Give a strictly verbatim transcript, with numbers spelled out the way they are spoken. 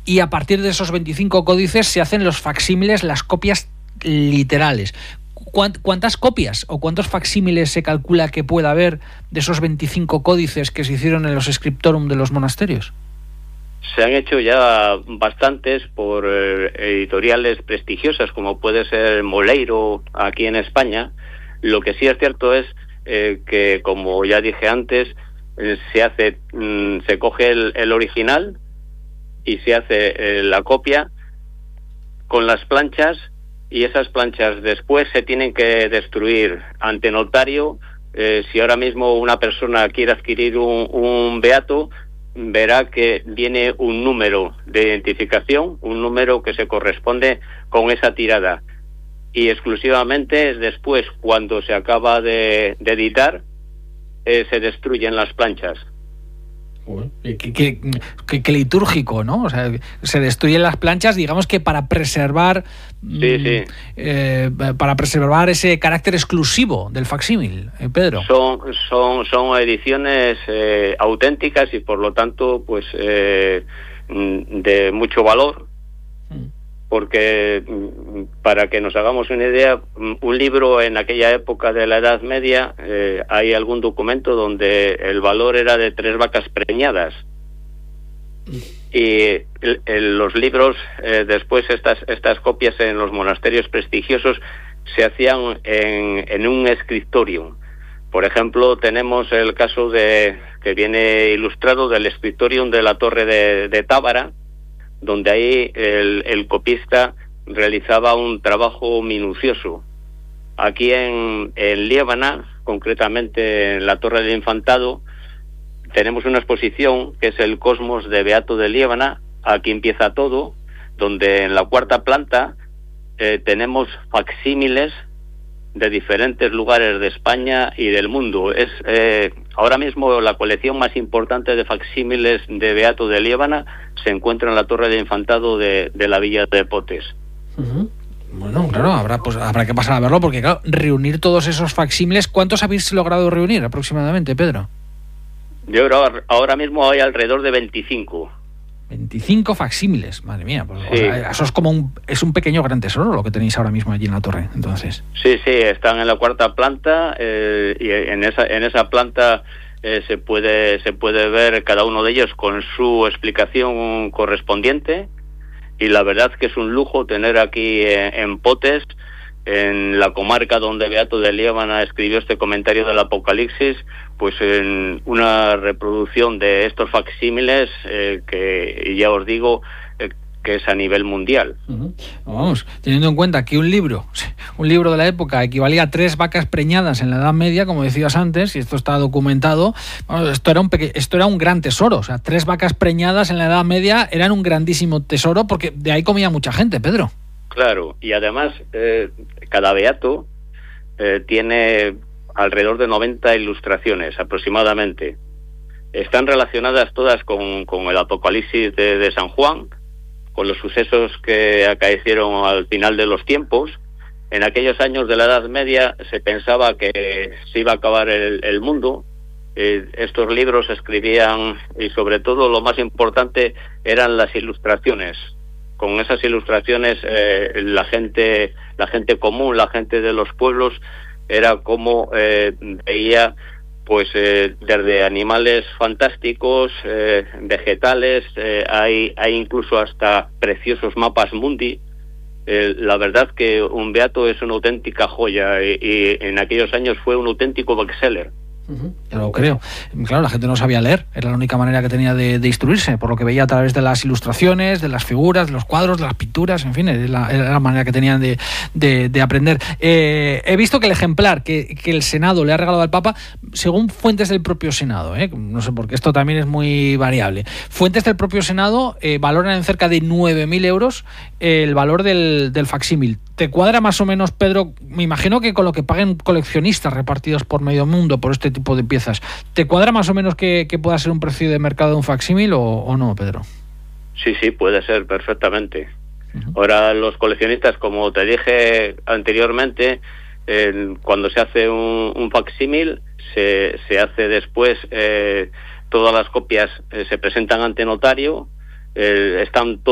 y a partir de esos veinticinco códices se hacen los facsímiles, las copias literales. ¿Cuántas copias o cuántos facsímiles se calcula que pueda haber de esos veinticinco códices que se hicieron en los scriptorum de los monasterios? Se han hecho ya bastantes por eh, editoriales prestigiosas, como puede ser Moleiro aquí en España. Lo que sí es cierto es eh, que, como ya dije antes, eh, se hace, mm, se coge el, el original y se hace eh, la copia con las planchas, y esas planchas después se tienen que destruir ante notario. Eh, si ahora mismo una persona quiere adquirir un, un beato, verá que viene un número de identificación, un número que se corresponde con esa tirada, y exclusivamente después, cuando se acaba de, de editar, eh, se destruyen las planchas. Qué, qué, qué, qué litúrgico, ¿no? O sea, se destruyen las planchas, digamos que para preservar, sí, sí. Eh, para preservar ese carácter exclusivo del facsímil, eh, Pedro. Son, son, son ediciones eh, auténticas y por lo tanto, pues, eh, de mucho valor, porque para que nos hagamos una idea, un libro en aquella época de la Edad Media, eh, hay algún documento donde el valor era de tres vacas preñadas. Y el, el, los libros, eh, después estas estas copias en los monasterios prestigiosos se hacían en, en un scriptorium. Por ejemplo, tenemos el caso de que viene ilustrado del scriptorium de la Torre de, de Tábara, donde ahí el, el copista realizaba un trabajo minucioso. Aquí en, en Liébana, concretamente en la Torre del Infantado, tenemos una exposición que es el Cosmos de Beato de Liébana. Aquí empieza todo, donde en la cuarta planta eh, tenemos facsímiles de diferentes lugares de España y del mundo. Es eh, ahora mismo la colección más importante de facsímiles de Beato de Liébana se encuentra en la Torre de Infantado de, de la Villa de Potes. Uh-huh. Bueno, claro, habrá, pues, habrá que pasar a verlo, porque claro, reunir todos esos facsímiles, ¿cuántos habéis logrado reunir aproximadamente, Pedro? Yo creo ahora mismo hay alrededor de veinticinco. veinticinco facsímiles, madre mía, pues, sí. O sea, eso es como un, es un pequeño gran tesoro lo que tenéis ahora mismo allí en la torre, entonces. Sí, sí, están en la cuarta planta, eh, y en esa en esa planta eh, se puede se puede ver cada uno de ellos con su explicación correspondiente, y la verdad que es un lujo tener aquí en, en Potes, en la comarca donde Beato de Liébana escribió este comentario del Apocalipsis, pues en una reproducción de estos facsímiles eh, que ya os digo eh, que es a nivel mundial. Uh-huh. Vamos, teniendo en cuenta que un libro, un libro de la época equivalía a tres vacas preñadas en la Edad Media, como decías antes, y esto está documentado, bueno, esto era un peque- esto era un gran tesoro. O sea, tres vacas preñadas en la Edad Media eran un grandísimo tesoro, porque de ahí comía mucha gente, Pedro. Claro, y además eh, cada beato eh, tiene alrededor de noventa ilustraciones aproximadamente. Están relacionadas todas con, con el Apocalipsis de, de San Juan, con los sucesos que acaecieron al final de los tiempos. En aquellos años de la Edad Media se pensaba que se iba a acabar el, el mundo. Eh, estos libros se escribían, y sobre todo lo más importante eran las ilustraciones. Con esas ilustraciones eh, la gente la gente común, la gente de los pueblos, era como eh, veía pues eh, desde animales fantásticos, eh, vegetales, eh, hay hay incluso hasta preciosos mapas mundi. Eh, la verdad que un beato es una auténtica joya, y, y en aquellos años fue un auténtico bestseller. Uh-huh. Ya lo creo. Claro, la gente no sabía leer, era la única manera que tenía de, de instruirse, por lo que veía a través de las ilustraciones, de las figuras, de los cuadros, de las pinturas, en fin, era la, era la manera que tenían de, de, de aprender. Eh, he visto que el ejemplar que, que el Senado le ha regalado al Papa, según fuentes del propio Senado, ¿eh? No sé, porque esto también es muy variable, fuentes del propio Senado eh, valoran en cerca de nueve mil euros el valor del, del facsímil. ¿Te cuadra más o menos, Pedro? Me imagino que con lo que paguen coleccionistas repartidos por medio mundo por este tipo de piezas, ¿te cuadra más o menos que, que pueda ser un precio de mercado de un facsímil o, o no, Pedro? Sí, sí, puede ser perfectamente. Uh-huh. Ahora los coleccionistas, como te dije anteriormente, eh, cuando se hace un, un facsímil, se, se hace después, eh, todas las copias eh, se presentan ante notario, eh, están